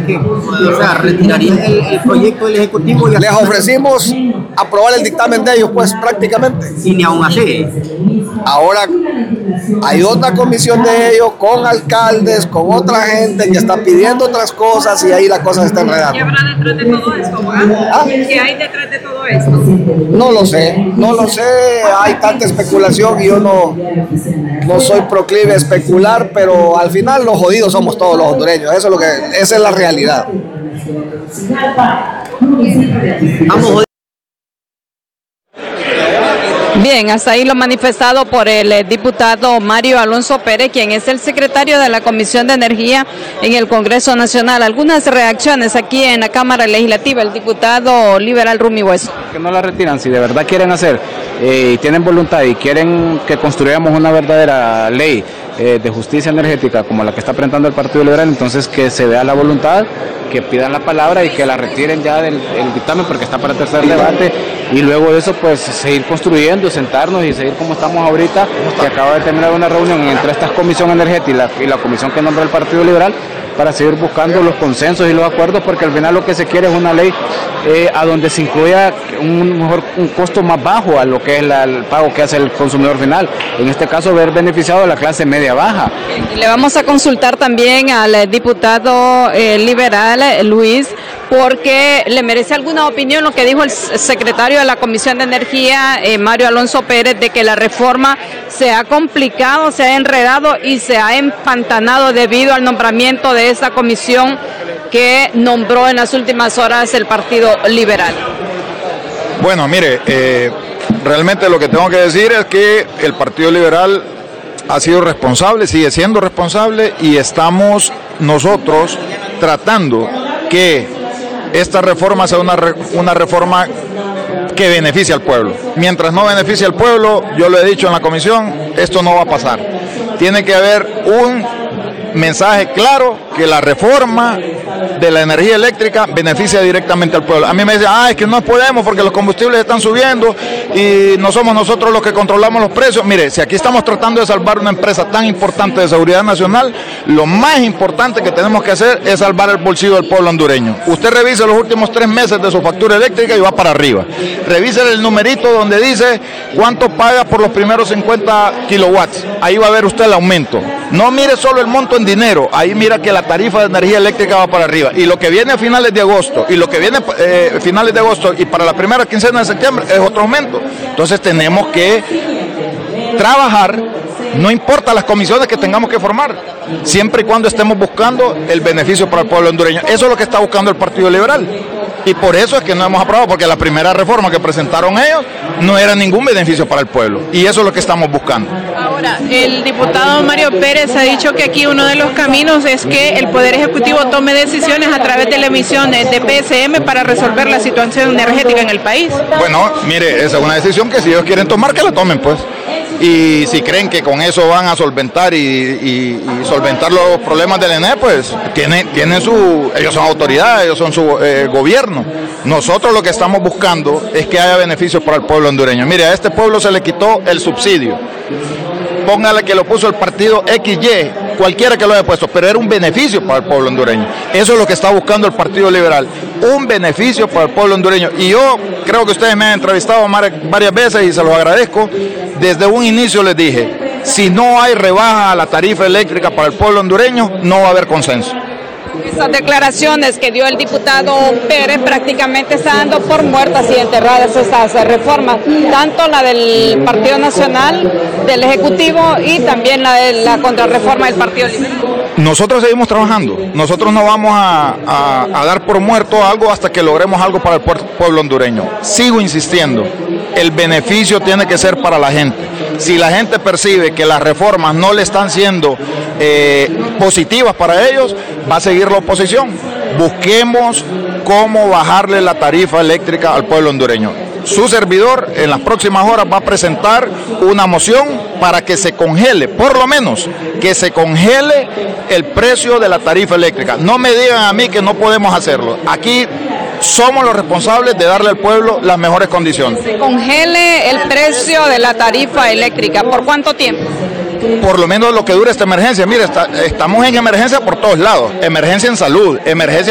que, o sea, retiraría el proyecto del Ejecutivo. Les ofrecimos aprobar el dictamen de ellos, pues prácticamente. Y ni aún así. Ahora hay otra comisión de ellos con alcaldes, con otra gente que está pidiendo otras cosas y ahí la cosa se está enredando. ¿Qué habrá detrás de todo esto? ¿Qué hay detrás de todo esto? No lo sé, hay tanta especulación y yo no soy proclive a especular, pero al final los jodidos somos todos los hondureños, esa es la realidad. Vamos. Bien, hasta ahí lo manifestado por el diputado Mario Alonso Pérez, quien es el secretario de la Comisión de Energía en el Congreso Nacional. Algunas reacciones aquí en la Cámara Legislativa, el diputado liberal Rumi Hueso. Que no la retiran, si de verdad quieren hacer y tienen voluntad y quieren que construyamos una verdadera ley de justicia energética como la que está presentando el Partido Liberal, entonces que se vea la voluntad, que pidan la palabra y que la retiren ya del dictamen porque está para tercer debate y luego de eso pues seguir construyendo, sentarnos y seguir como estamos ahorita, que acaba de terminar una reunión entre esta comisión energética y la comisión que nombra el Partido Liberal para seguir buscando los consensos y los acuerdos, porque al final lo que se quiere es una ley a donde se incluya un costo más bajo a lo que es el pago que hace el consumidor final. En este caso, ver beneficiado a la clase media-baja. Le vamos a consultar también al diputado liberal Luis, porque le merece alguna opinión lo que dijo el secretario de la Comisión de Energía, Mario Alonso Pérez, de que la reforma se ha complicado, se ha enredado y se ha empantanado debido al nombramiento de esta comisión que nombró en las últimas horas el Partido Liberal. Bueno, mire, realmente lo que tengo que decir es que el Partido Liberal ha sido responsable, sigue siendo responsable y estamos nosotros tratando que esta reforma sea una reforma que beneficie al pueblo. Mientras no beneficie al pueblo, yo lo he dicho en la comisión, esto no va a pasar. Tiene que haber un mensaje claro que la reforma de la energía eléctrica beneficia directamente al pueblo. A mí me dicen, es que no podemos porque los combustibles están subiendo y no somos nosotros los que controlamos los precios. Mire, si aquí estamos tratando de salvar una empresa tan importante de seguridad nacional, lo más importante que tenemos que hacer es salvar el bolsillo del pueblo hondureño. Usted revise los últimos 3 meses de su factura eléctrica y va para arriba. Revise el numerito donde dice cuánto paga por los primeros 50 kilowatts. Ahí va a ver usted el aumento. No mire solo el monto en dinero, ahí mira que la tarifa de energía eléctrica va para arriba. Y lo que viene a finales de agosto, y lo que viene finales de agosto y para la primera quincena de septiembre es otro aumento. Entonces tenemos que trabajar, no importa las comisiones que tengamos que formar, siempre y cuando estemos buscando el beneficio para el pueblo hondureño. Eso es lo que está buscando el Partido Liberal. Y por eso es que no hemos aprobado, porque la primera reforma que presentaron ellos no era ningún beneficio para el pueblo. Y eso es lo que estamos buscando. Ahora, el diputado Mario Pérez ha dicho que aquí uno de los caminos es que el Poder Ejecutivo tome decisiones a través de la emisión de PSM para resolver la situación energética en el país. Bueno, mire, esa es una decisión que si ellos quieren tomar, que la tomen, pues. Y si creen que con eso van a solventar y solventar los problemas del ENE, pues ellos son autoridades, ellos son su gobierno. Nosotros lo que estamos buscando es que haya beneficios para el pueblo hondureño. Mire, a este pueblo se le quitó el subsidio. Póngale que lo puso el partido XY, cualquiera que lo haya puesto, pero era un beneficio para el pueblo hondureño. Eso es lo que está buscando el Partido Liberal, un beneficio para el pueblo hondureño. Y yo creo que ustedes me han entrevistado varias veces y se los agradezco. Desde un inicio les dije, si no hay rebaja a la tarifa eléctrica para el pueblo hondureño, no va a haber consenso. Esas declaraciones que dio el diputado Pérez prácticamente está dando por muertas y enterradas estas reformas, tanto la del Partido Nacional, del Ejecutivo y también la de la contrarreforma del Partido Liberal. Nosotros seguimos trabajando, nosotros no vamos a dar por muerto algo hasta que logremos algo para el pueblo hondureño. Sigo insistiendo, el beneficio tiene que ser para la gente. Si la gente percibe que las reformas no le están siendo positivas para ellos, va a seguir la oposición. Busquemos cómo bajarle la tarifa eléctrica al pueblo hondureño. Su servidor en las próximas horas va a presentar una moción para que se congele, por lo menos, que se congele el precio de la tarifa eléctrica. No me digan a mí que no podemos hacerlo. Aquí somos los responsables de darle al pueblo las mejores condiciones. Se congele el precio de la tarifa eléctrica. ¿Por cuánto tiempo? Por lo menos lo que dure esta emergencia. Mire, estamos en emergencia por todos lados. Emergencia en salud, emergencia